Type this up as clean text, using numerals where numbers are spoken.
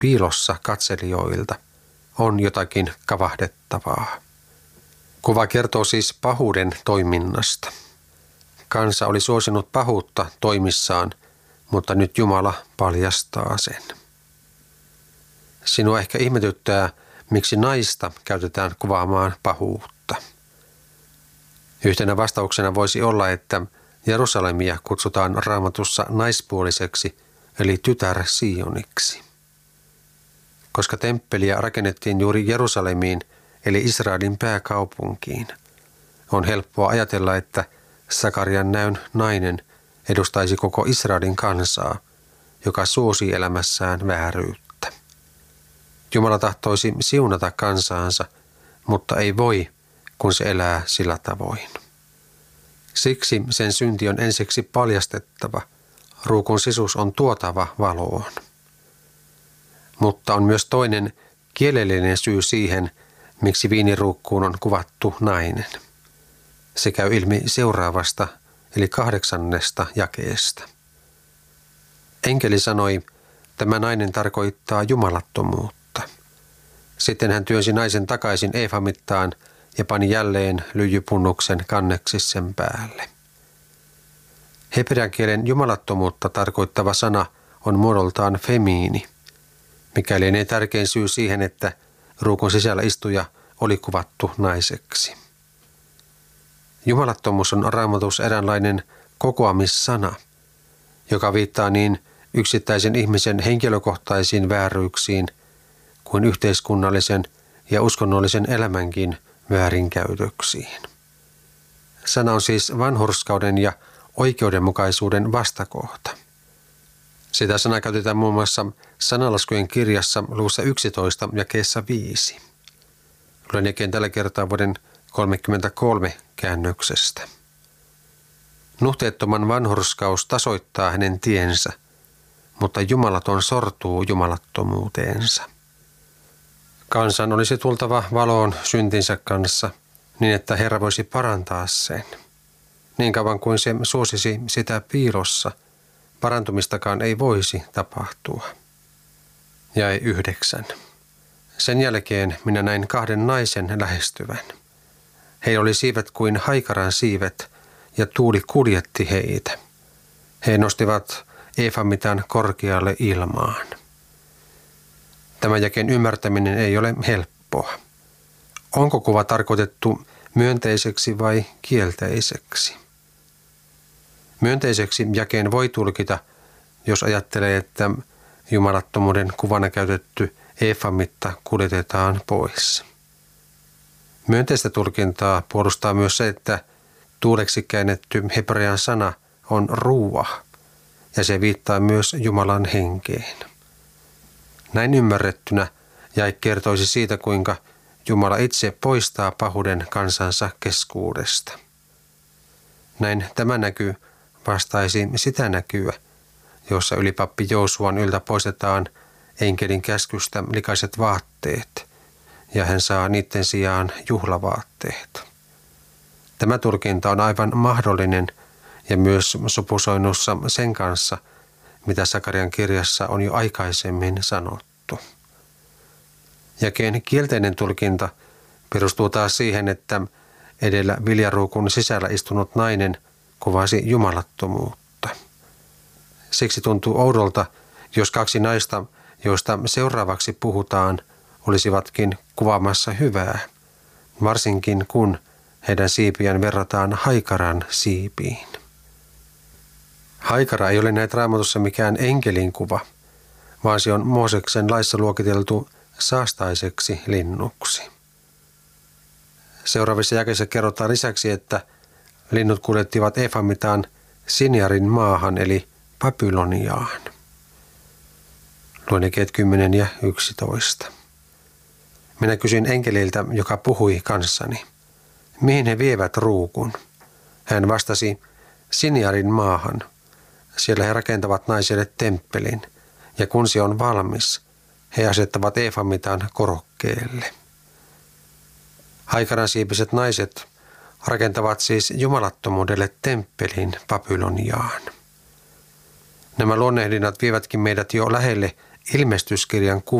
piilossa katselijoilta, on jotakin kavahdettavaa. Kuva kertoo siis pahuuden toiminnasta. Kansa oli suosinut pahuutta toimissaan, mutta nyt Jumala paljastaa sen. Sinua ehkä ihmetyttää, miksi naista käytetään kuvaamaan pahuutta. Yhtenä vastauksena voisi olla, että Jerusalemia kutsutaan Raamatussa naispuoliseksi eli tytär Sioniksi. Koska temppeliä rakennettiin juuri Jerusalemiin eli Israelin pääkaupunkiin, on helppoa ajatella, että Sakarian näyn nainen edustaisi koko Israelin kansaa, joka suosii elämässään vääryyttä. Jumala tahtoisi siunata kansaansa, mutta ei voi, kun se elää sillä tavoin. Siksi sen synti on ensiksi paljastettava, ruukun sisus on tuotava valoon. Mutta on myös toinen kielellinen syy siihen, miksi viiniruukkuun on kuvattu nainen. Se käy ilmi seuraavasta, eli 8. jakeesta. Enkeli sanoi, tämä nainen tarkoittaa jumalattomuutta. Sitten hän työnsi naisen takaisin eefamittaan ja pani jälleen lyijypunnuksen kanneksi sen päälle. Hebrean kielen jumalattomuutta tarkoittava sana on muodoltaan femiini, mikä lienee tärkein syy siihen, että ruukun sisällä istuja oli kuvattu naiseksi. Jumalattomuus on Raamatussa eräänlainen kokoamissana, joka viittaa niin yksittäisen ihmisen henkilökohtaisiin vääryyksiin kuin yhteiskunnallisen ja uskonnollisen elämänkin väärinkäytöksiin. Sana on siis vanhurskauden ja oikeudenmukaisuuden vastakohta. Sitä sanaa käytetään muun muassa Sananlaskujen kirjassa luvussa 11 jakeessa 5. Luen jakeen tällä kertaa vuoden 33 käännöksestä. Nuhteettoman vanhurskaus tasoittaa hänen tiensä, mutta jumalaton sortuu jumalattomuuteensa. Kansan olisi tultava valoon syntinsä kanssa, niin että Herra voisi parantaa sen. Niin kauan kuin se suosisi sitä piilossa, parantumistakaan ei voisi tapahtua. Jae 9. Sen jälkeen minä näin 2 naisen lähestyvän. Heillä oli siivet kuin haikaran siivet, ja tuuli kuljetti heitä. He nostivat eefamitan korkealle ilmaan. Tämän jakeen ymmärtäminen ei ole helppoa. Onko kuva tarkoitettu myönteiseksi vai kielteiseksi? Myönteiseksi jakeen voi tulkita, jos ajattelee, että jumalattomuuden kuvana käytetty eefamitta kuljetetaan pois. Myönteistä tulkintaa puolustaa myös se, että tuuleksi käännetty hebrean sana on ruuah, ja se viittaa myös Jumalan henkeen. Näin ymmärrettynä jae kertoisi siitä, kuinka Jumala itse poistaa pahuuden kansansa keskuudesta. Näin tämä näky vastaisi sitä näkyä, jossa ylipappi Joosuan yltä poistetaan enkelin käskystä likaiset vaatteet, ja hän saa niiden sijaan juhlavaatteet. Tämä tulkinta on aivan mahdollinen ja myös sopusoinnussa sen kanssa, mitä Sakarian kirjassa on jo aikaisemmin sanottu. Jakeen kielteinen tulkinta perustuu taas siihen, että edellä viljaruukun sisällä istunut nainen kuvasi jumalattomuutta. Siksi tuntuu oudolta, jos 2 naista, joista seuraavaksi puhutaan, olisivatkin kuvaamassa hyvää, varsinkin kun heidän siipiään verrataan haikaran siipiin. Haikara ei ole näet Raamatussa mikään enkelin kuva, vaan se on Mooseksen laissa luokiteltu saastaiseksi linnuksi. Seuraavissa jakeissa kerrotaan lisäksi, että linnut kuljettivat eefamitaan Sinjarin maahan eli Babyloniaan. Luen jakeet 10 ja 11. Minä kysyin enkeliltä, joka puhui kanssani, mihin he vievät ruukun. Hän vastasi, Sinjarin maahan. Siellä he rakentavat naiselle temppelin, ja kun se on valmis, he asettavat eefamitan korokkeelle. Haikaransiipiset naiset rakentavat siis jumalattomuudelle temppelin Babyloniaan. Nämä luonnehdinnat vievätkin meidät jo lähelle ilmestyskirjan